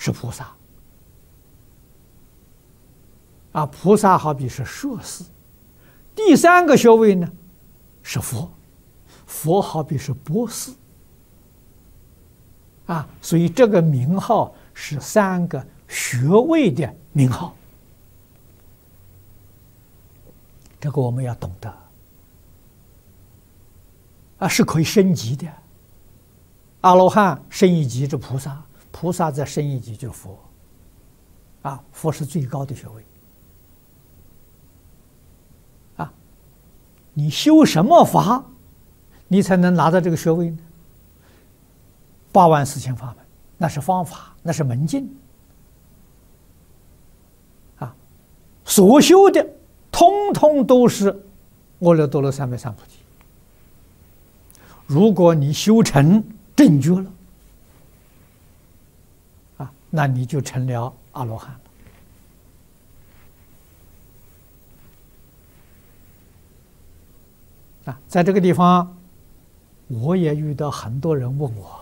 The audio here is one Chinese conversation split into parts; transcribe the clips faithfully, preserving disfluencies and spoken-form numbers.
是菩萨啊，菩萨好比是摄事。第三个学位呢是佛，佛好比是博士啊，所以这个名号是三个学位的名号，这个我们要懂得啊，是可以升级的。阿罗汉升一级是菩萨，菩萨再升一级就佛啊，佛是最高的学位啊。你修什么法，你才能拿到这个学位呢？八万四千法门，那是方法，那是门径啊。所修的通通都是阿耨多罗三藐三菩提。如果你修成正觉了啊，那你就成了阿罗汉了啊。在这个地方，我也遇到很多人问我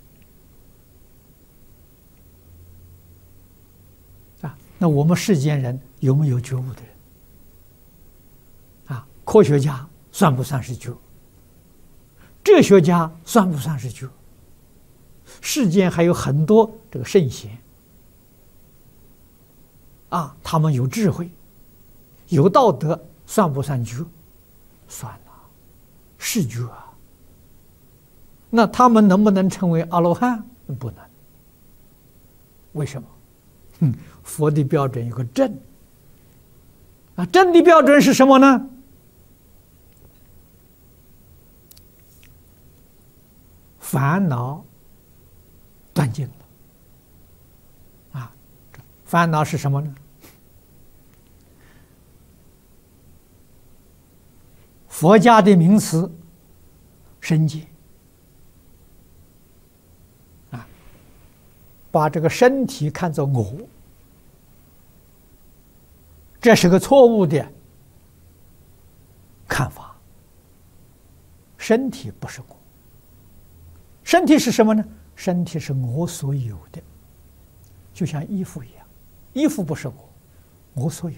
啊，那我们世间人有没有觉悟的人啊？科学家算不算是觉？哲学家算不算是觉？世间还有很多这个圣贤啊，他们有智慧，有道德，算不算觉？算了，是觉啊。那他们能不能成为阿罗汉？不能。为什么？嗯，佛的标准有个正啊，正的标准是什么呢？烦恼断尽了啊！烦恼是什么呢？佛家的名词身界啊，把这个身体看作我，这是个错误的看法。身体不是我。身体是什么呢？身体是我所有的，就像衣服一样，衣服不是我，我所有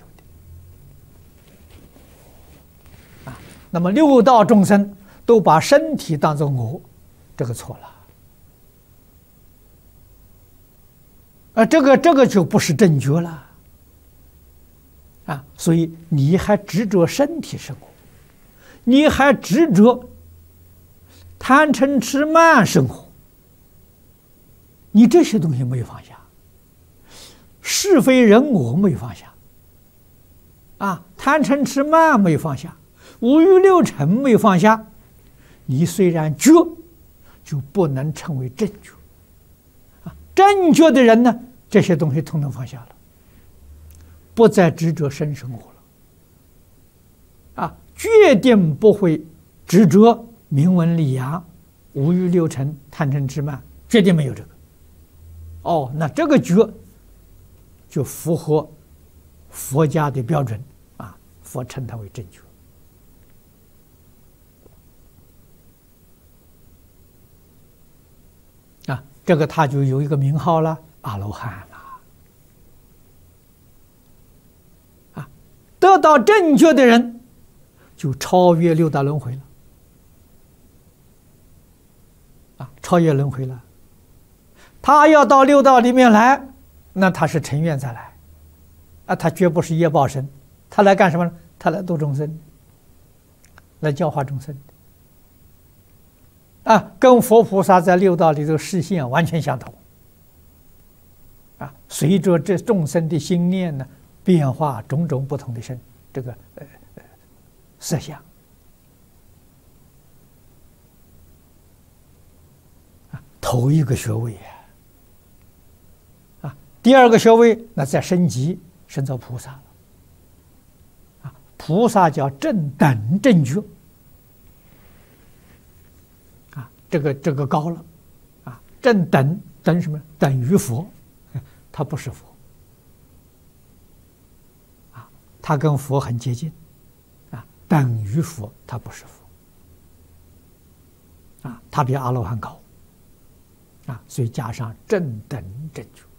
的。啊，那么六道众生都把身体当作我，这个错了。啊，这个这个就不是正觉了。啊，所以你还执着身体是我，你还执着贪嗔痴慢生活，你这些东西没有放下，是非人我没有放下，啊，贪嗔痴慢没有放下，五欲六尘没有放下，你虽然觉，就不能成为正觉。啊，正觉的人呢，这些东西统统放下了，不再执着生生活了，啊，决定不会执着名闻利养、五欲六尘、贪嗔痴慢，决定没有这个。哦，那这个觉就符合佛家的标准啊，佛称它为正觉。啊，这个他就有一个名号了，阿罗汉了。啊，得到正觉的人，就超越六道轮回了。啊，超越轮回了。他要到六道里面来，那他是成愿再来，啊，他绝不是业报身，他来干什么呢？他来度众生，来教化众生，啊，跟佛菩萨在六道里头视线完全相同，啊，随着这众生的心念呢变化，种种不同的身这个呃呃色相，啊，头一个学位啊。第二个学位，那再升级，升到菩萨了。啊，菩萨叫正等正觉。啊，这个这个高了。啊，正等等什么？等于佛，他不是佛。啊，他跟佛很接近。啊，等于佛，他不是佛。啊，他比阿罗汉高。啊，所以加上正等正觉。